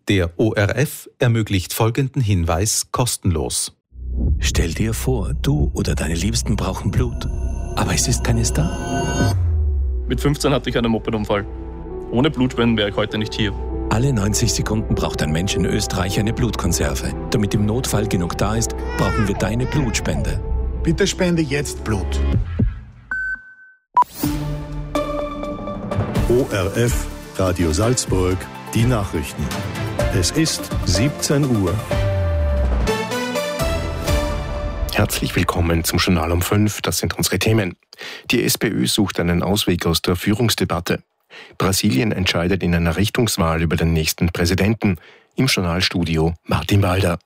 Der ORF ermöglicht folgenden Hinweis kostenlos. Stell dir vor, du oder deine Liebsten brauchen Blut, aber es ist keines da. Mit 15 hatte ich einen Mopedunfall. Ohne Blutspenden wäre ich heute nicht hier. Alle 90 Sekunden braucht ein Mensch in Österreich eine Blutkonserve. Damit im Notfall genug da ist, brauchen wir deine Blutspende. Bitte spende jetzt Blut. ORF, Radio Salzburg, die Nachrichten. Es ist 17 Uhr. Herzlich willkommen zum Journal um 5. Das sind unsere Themen. Die SPÖ sucht einen Ausweg aus der Führungsdebatte. Brasilien entscheidet in einer Richtungswahl über den nächsten Präsidenten. Im Journalstudio Martin Walder.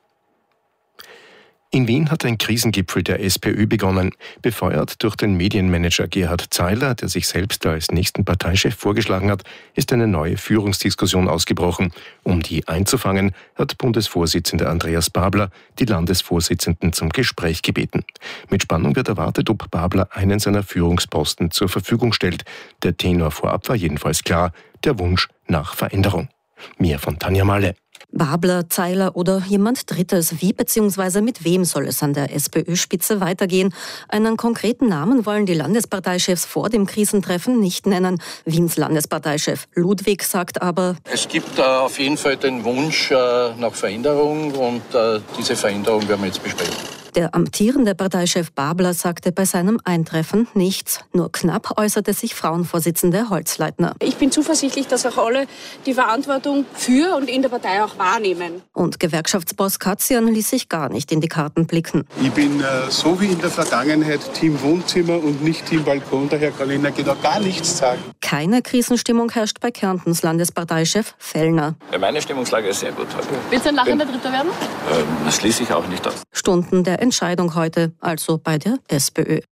In Wien hat ein Krisengipfel der SPÖ begonnen, befeuert durch den Medienmanager Gerhard Zeiler, der sich selbst als nächsten Parteichef vorgeschlagen hat, ist eine neue Führungsdiskussion ausgebrochen. Um die einzufangen, hat Bundesvorsitzender Andreas Babler die Landesvorsitzenden zum Gespräch gebeten. Mit Spannung wird erwartet, ob Babler einen seiner Führungsposten zur Verfügung stellt. Der Tenor vorab war jedenfalls klar, der Wunsch nach Veränderung. Mehr von Tanja Malle. Babler, Zeiler oder jemand Drittes. Wie bzw. mit wem soll es an der SPÖ-Spitze weitergehen? Einen konkreten Namen wollen die Landesparteichefs vor dem Krisentreffen nicht nennen. Wiens Landesparteichef Ludwig sagt aber: Es gibt auf jeden Fall den Wunsch nach Veränderung und diese Veränderung werden wir jetzt besprechen. Der amtierende Parteichef Babler sagte bei seinem Eintreffen nichts. Nur knapp äußerte sich Frauenvorsitzende Holzleitner. Ich bin zuversichtlich, dass auch alle die Verantwortung für und in der Partei auch wahrnehmen. Und Gewerkschaftsboss Katzian ließ sich gar nicht in die Karten blicken. Ich bin so wie in der Vergangenheit Team Wohnzimmer und nicht Team Balkon. Daher kann ich Ihnen auch gar nichts sagen. Keine Krisenstimmung herrscht bei Kärntens Landesparteichef Fellner. Ja, meine Stimmungslage ist sehr gut heute. Willst du ein lachender Dritter werden? Das schließe ich auch nicht aus. Stunden der Entscheidung heute, also bei der SPÖ.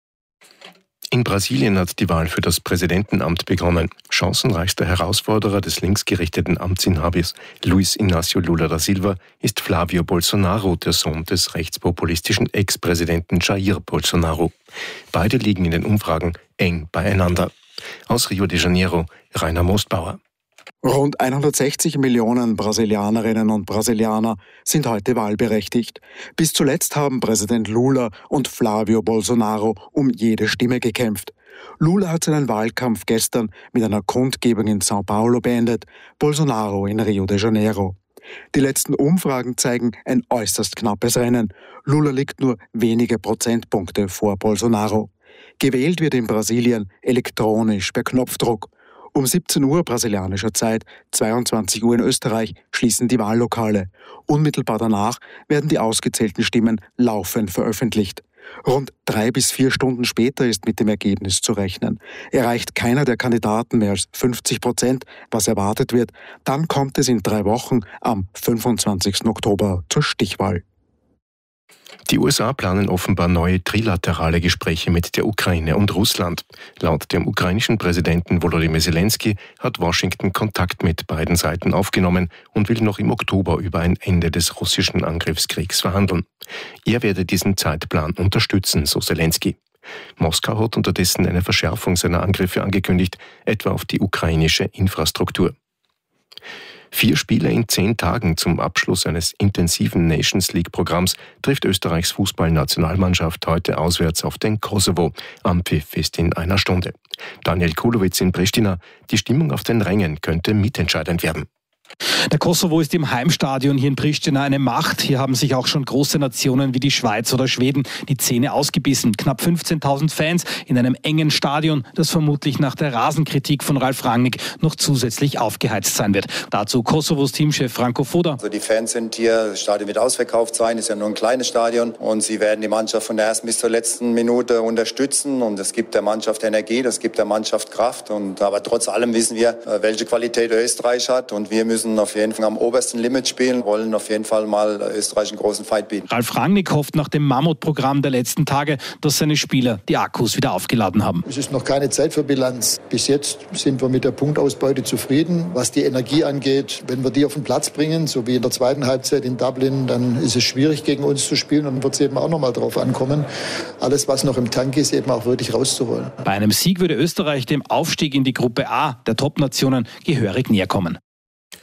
In Brasilien hat die Wahl für das Präsidentenamt begonnen. Chancenreichster Herausforderer des linksgerichteten Amtsinhabers Luiz Inácio Lula da Silva ist Flávio Bolsonaro, der Sohn des rechtspopulistischen Ex-Präsidenten Jair Bolsonaro. Beide liegen in den Umfragen eng beieinander. Aus Rio de Janeiro, Rainer Mostbauer. Rund 160 Millionen Brasilianerinnen und Brasilianer sind heute wahlberechtigt. Bis zuletzt haben Präsident Lula und Flávio Bolsonaro um jede Stimme gekämpft. Lula hat seinen Wahlkampf gestern mit einer Kundgebung in São Paulo beendet, Bolsonaro in Rio de Janeiro. Die letzten Umfragen zeigen ein äußerst knappes Rennen. Lula liegt nur wenige Prozentpunkte vor Bolsonaro. Gewählt wird in Brasilien elektronisch per Knopfdruck. Um 17 Uhr brasilianischer Zeit, 22 Uhr in Österreich, schließen die Wahllokale. Unmittelbar danach werden die ausgezählten Stimmen laufend veröffentlicht. Rund 3 bis 4 Stunden später ist mit dem Ergebnis zu rechnen. Erreicht keiner der Kandidaten mehr als 50%, was erwartet wird, dann kommt es in 3 Wochen am 25. Oktober zur Stichwahl. Die USA planen offenbar neue trilaterale Gespräche mit der Ukraine und Russland. Laut dem ukrainischen Präsidenten Volodymyr Zelensky hat Washington Kontakt mit beiden Seiten aufgenommen und will noch im Oktober über ein Ende des russischen Angriffskriegs verhandeln. Er werde diesen Zeitplan unterstützen, so Zelensky. Moskau hat unterdessen eine Verschärfung seiner Angriffe angekündigt, etwa auf die ukrainische Infrastruktur. 4 Spiele in 10 Tagen zum Abschluss eines intensiven Nations-League-Programms trifft Österreichs Fußballnationalmannschaft heute auswärts auf den Kosovo. Anpfiff ist in einer Stunde. Daniel Kulowitz in Pristina. Die Stimmung auf den Rängen könnte mitentscheidend werden. Der Kosovo ist im Heimstadion hier in Pristina eine Macht. Hier haben sich auch schon große Nationen wie die Schweiz oder Schweden die Zähne ausgebissen. Knapp 15.000 Fans in einem engen Stadion, das vermutlich nach der Rasenkritik von Ralf Rangnick noch zusätzlich aufgeheizt sein wird. Dazu Kosovos Teamchef Franco Foda. Also die Fans sind hier, das Stadion wird ausverkauft sein, ist ja nur ein kleines Stadion und sie werden die Mannschaft von der ersten bis zur letzten Minute unterstützen und es gibt der Mannschaft Energie, das gibt der Mannschaft Kraft aber trotz allem wissen wir, welche Qualität Österreich hat und wir müssen auf jeden Fall am obersten Limit spielen, wollen auf jeden Fall mal Österreich einen großen Fight bieten. Ralf Rangnick hofft nach dem Mammutprogramm der letzten Tage, dass seine Spieler die Akkus wieder aufgeladen haben. Es ist noch keine Zeit für Bilanz. Bis jetzt sind wir mit der Punktausbeute zufrieden. Was die Energie angeht, wenn wir die auf den Platz bringen, so wie in der zweiten Halbzeit in Dublin, dann ist es schwierig gegen uns zu spielen und dann wird es eben auch noch mal drauf ankommen, alles was noch im Tank ist, eben auch wirklich rauszuholen. Bei einem Sieg würde Österreich dem Aufstieg in die Gruppe A der Top-Nationen gehörig näher kommen.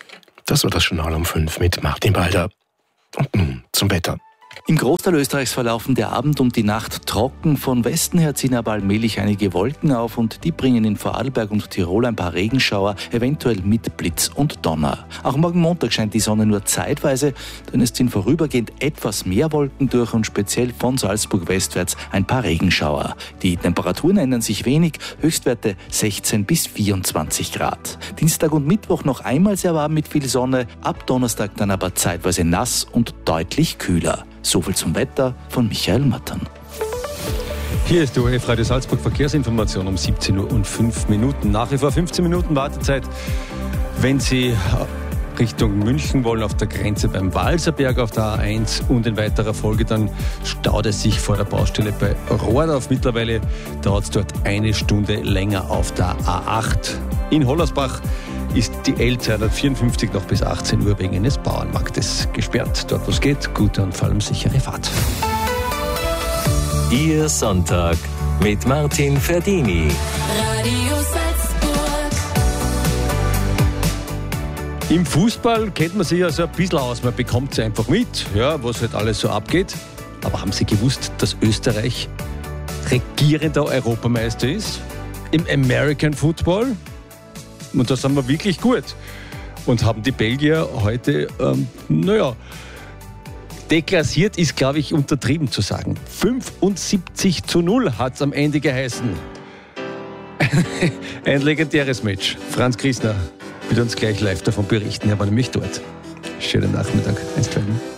Das war das Journal um 5 mit Martin Balder. Und nun zum Wetter. Im Großteil Österreichs verlaufen der Abend und die Nacht trocken. Von Westen her ziehen aber allmählich einige Wolken auf und die bringen in Vorarlberg und Tirol ein paar Regenschauer, eventuell mit Blitz und Donner. Auch morgen Montag scheint die Sonne nur zeitweise, denn es ziehen vorübergehend etwas mehr Wolken durch und speziell von Salzburg westwärts ein paar Regenschauer. Die Temperaturen ändern sich wenig, Höchstwerte 16 bis 24 Grad. Dienstag und Mittwoch noch einmal sehr warm mit viel Sonne, ab Donnerstag dann aber zeitweise nass und deutlich kühler. Soviel zum Wetter von Michael Mattern. Hier ist die ORF Radio Salzburg Verkehrsinformation um 17:05 Uhr. Nach wie vor 15 Minuten Wartezeit, wenn Sie Richtung München wollen, auf der Grenze beim Walserberg auf der A1 und in weiterer Folge dann staut es sich vor der Baustelle bei Rohrdorf. Mittlerweile dauert es dort eine Stunde länger auf der A8. In Hollersbach ist die L254 noch bis 18 Uhr wegen eines Bauernmarktes gesperrt. Dort, wo es geht, gute und vor allem sichere Fahrt. Ihr Sonntag mit Martin Ferdini. Radio Salzburg. Im Fußball kennt man sich ja so ein bisschen aus. Man bekommt es einfach mit, ja, was halt alles so abgeht. Aber haben Sie gewusst, dass Österreich regierender Europameister ist? Im American Football? Und da sind wir wirklich gut. Und haben die Belgier heute, deklassiert ist, glaube ich, untertrieben zu sagen. 75:0 hat es am Ende geheißen. Ein legendäres Match. Franz Griesner wird uns gleich live davon berichten. Er war nämlich dort. Schönen Nachmittag.